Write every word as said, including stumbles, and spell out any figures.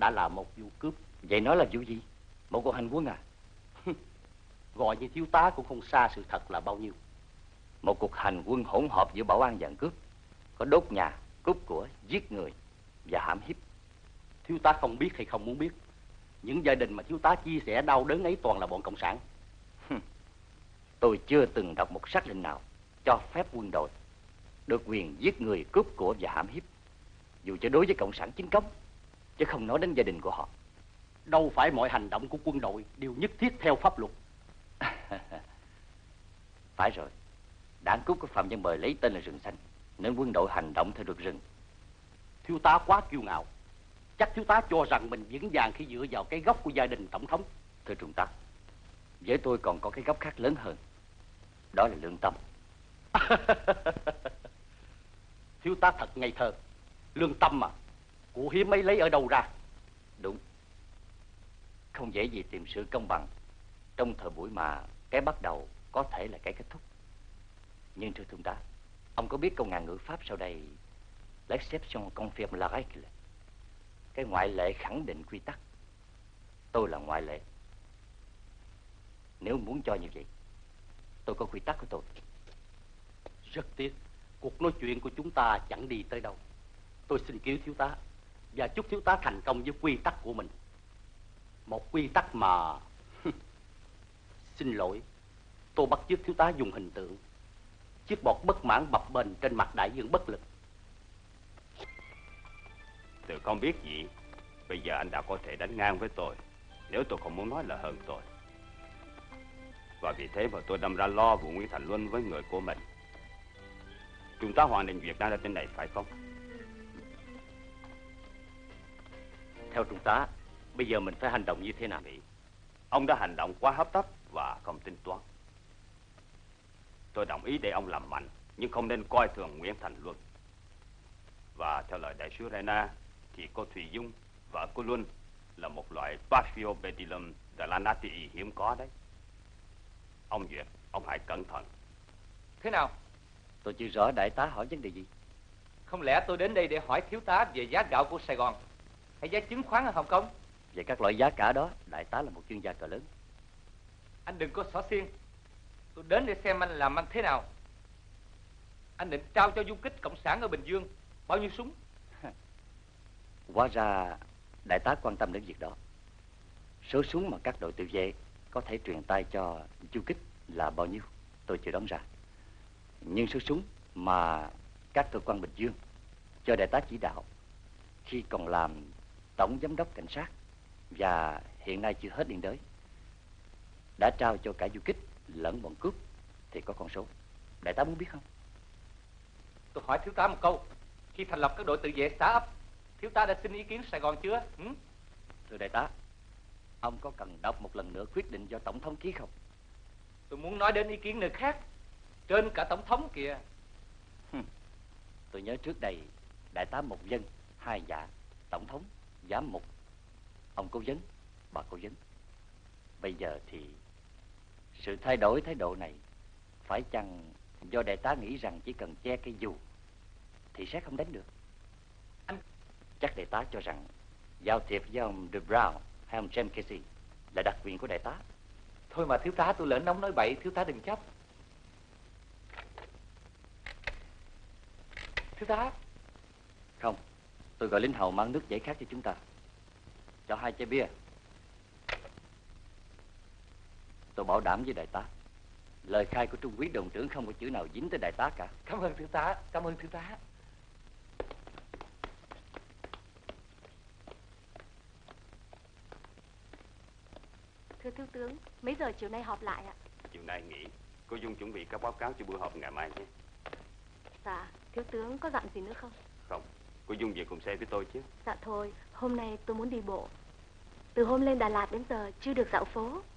đã là một vụ cướp. Vậy nói là vụ gì? Một cuộc hành quân à? Gọi như thiếu tá cũng không xa sự thật là bao nhiêu. Một cuộc hành quân hỗn hợp giữa bảo an và cướp, có đốt nhà, cướp của, giết người và hãm hiếp. Thiếu tá không biết hay không muốn biết, những gia đình mà thiếu tá chia sẻ đau đớn ấy toàn là bọn cộng sản. Tôi chưa từng đọc một sắc lệnh nào cho phép quân đội được quyền giết người, cướp của và hãm hiếp, dù cho đối với cộng sản chính cống, chứ không nói đến gia đình của họ. Đâu phải mọi hành động của quân đội đều nhất thiết theo pháp luật. Phải rồi, đảng cướp của Phạm Văn Bời lấy tên là Rừng Xanh, nên quân đội hành động theo luật rừng. Thiếu tá quá kiêu ngạo. Chắc thiếu tá cho rằng mình vững vàng khi dựa vào cái gốc của gia đình tổng thống. Thưa Trung tá, với tôi còn có cái gốc khác lớn hơn, đó là lương tâm. Thiếu tá thật ngây thơ. Lương tâm mà, của hiếm ấy lấy ở đâu ra? Đúng. Không dễ gì tìm sự công bằng trong thời buổi mà cái bắt đầu có thể là cái kết thúc. Nhưng thưa Trung tá, ông có biết câu ngạn ngữ Pháp sau đây: l'exception confirme la règle, cái ngoại lệ khẳng định quy tắc. Tôi là ngoại lệ. Nếu muốn cho như vậy, tôi có quy tắc của tôi. Rất tiếc, cuộc nói chuyện của chúng ta chẳng đi tới đâu. Tôi xin cứu thiếu tá và chúc thiếu tá thành công với quy tắc của mình. Một quy tắc mà xin lỗi, tôi bắt chước thiếu tá dùng hình tượng chiếc bọt bất mãn bập bềnh trên mặt đại dương bất lực. Tôi không biết gì. Bây giờ anh đã có thể đánh ngang với tôi, nếu tôi không muốn nói là hơn tôi. Và vì thế mà tôi đâm ra lo vụ Nguyễn Thành Luân với người của mình. Trung tá Hoàng Đình Duyệt đang ở trên này phải không? Theo Trung tá, bây giờ mình phải hành động như thế nào? Ông đã hành động quá hấp tấp và không tính toán. Tôi đồng ý để ông làm mạnh, nhưng không nên coi thường Nguyễn Thành Luân. Và theo lời đại sứ Rena thì cô Thùy Dung, vợ của Luân, là một loại Paphiopedilum delanatii hiếm có đấy. Ông Duyệt, ông hãy cẩn thận. Thế nào? Tôi chưa rõ đại tá hỏi vấn đề gì. Không lẽ tôi đến đây để hỏi thiếu tá về giá gạo của Sài Gòn hay giá chứng khoán ở Hồng Kông? Về các loại giá cả đó, đại tá là một chuyên gia cỡ lớn. Anh đừng có xỏ xiên. Tôi đến để xem anh làm ăn thế nào. Anh định trao cho du kích cộng sản ở Bình Dương bao nhiêu súng? Hóa ra đại tá quan tâm đến việc đó. Số súng mà các đội tự vệ có thể truyền tay cho du kích là bao nhiêu, tôi chưa đoán ra. Nhưng số súng mà các cơ quan Bình Dương cho đại tá chỉ đạo khi còn làm tổng giám đốc cảnh sát và hiện nay chưa hết liên đới, đã trao cho cả du kích lẫn bọn cướp thì có con số. Đại tá muốn biết không? Tôi hỏi thiếu tá một câu. Khi thành lập các đội tự vệ xã ấp, thiếu tá đã xin ý kiến Sài Gòn chưa? Ừ? Thưa đại tá, ông có cần đọc một lần nữa quyết định do tổng thống ký không? Tôi muốn nói đến ý kiến nơi khác, trên cả tổng thống kìa. Tôi nhớ trước đây đại tá một dân, hai dạ, tổng thống, giám mục, ông cố vấn, bà cố vấn. Bây giờ thì sự thay đổi thái độ này phải chăng do đại tá nghĩ rằng chỉ cần che cây dù thì sẽ không đánh được? Anh chắc đại tá cho rằng giao thiệp với ông De Brown hay ông James Casey là đặc quyền của đại tá. Thôi mà thiếu tá, tôi lỡ nóng nói bậy, thiếu tá đừng chấp. Thiếu tá. Không, tôi gọi lính hầu mang nước giải khát cho chúng ta. Cho hai chai bia. Tôi bảo đảm với đại tá, lời khai của Trung úy đồn trưởng không có chữ nào dính tới đại tá cả. Cảm ơn thiếu tá, cảm ơn thiếu tá. Thưa thiếu tướng, mấy giờ chiều nay họp lại ạ? Chiều nay nghỉ. Cô Dung chuẩn bị các báo cáo cho buổi họp ngày mai nhé. Dạ, thiếu tướng có dặn gì nữa không? Không, cô Dung về cùng xe với tôi chứ. Dạ thôi, hôm nay tôi muốn đi bộ. Từ hôm lên Đà Lạt đến giờ chưa được dạo phố.